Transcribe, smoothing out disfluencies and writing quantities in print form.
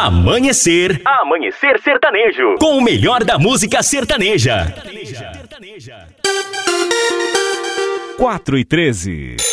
Amanhecer Sertanejo. Com o melhor da música sertaneja. 4:13.